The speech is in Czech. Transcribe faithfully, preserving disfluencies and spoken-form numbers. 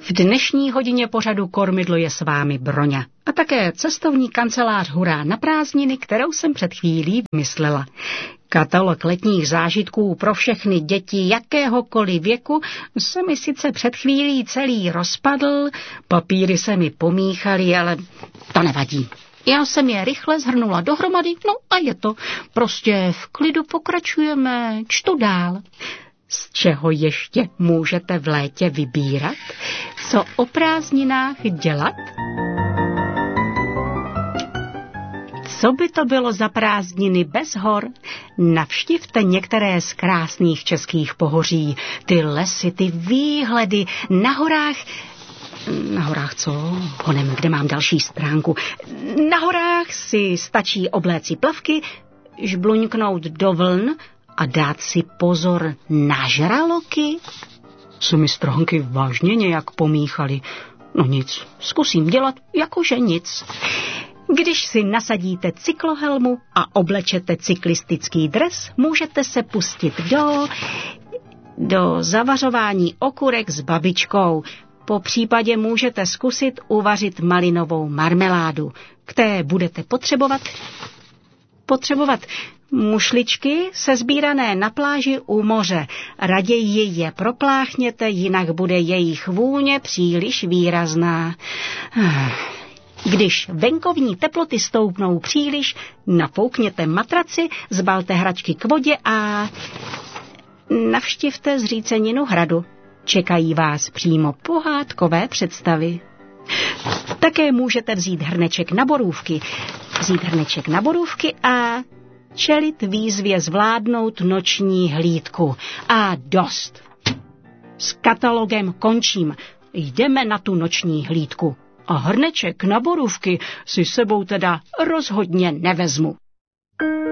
V dnešní hodině pořadu Kormidlo je s vámi Broňa a také cestovní kancelář Hurá na prázdniny, kterou jsem před chvílí vymyslela. Katalog letních zážitků pro všechny děti jakéhokoliv věku se mi sice před chvílí celý rozpadl, papíry se mi pomíchaly, ale to nevadí. Já jsem je rychle shrnula dohromady, no a je to. Prostě v klidu pokračujeme, čtu dál. Z čeho ještě můžete v létě vybírat? Co o prázdninách dělat? Co by to bylo za prázdniny bez hor? Navštivte některé z krásných českých pohoří. Ty lesy, ty výhledy na horách. Na horách co? Honem, kde mám další stránku. Na horách si stačí obléci plavky, žbluňknout do vln a dát si pozor na žraloky. Se mi stránky vážně nějak pomíchaly. No nic, zkusím dělat jakože nic. Když si nasadíte cyklohelmu a oblečete cyklistický dres, můžete se pustit do, do zavařování okurek s babičkou. Po případě můžete zkusit uvařit malinovou marmeládu. K té budete potřebovat, potřebovat mušličky sezbírané na pláži u moře. Raději je propláchněte, jinak bude jejich vůně příliš výrazná. Když venkovní teploty stoupnou příliš, nafoukněte matraci, zbalte hračky k vodě a navštivte zříceninu hradu. Čekají vás přímo pohádkové představy. Také můžete vzít hrneček na borůvky. Vzít hrneček na borůvky a čelit výzvě zvládnout noční hlídku. A dost. S katalogem končím. Jdeme na tu noční hlídku. A hrneček na borůvky si sebou teda rozhodně nevezmu.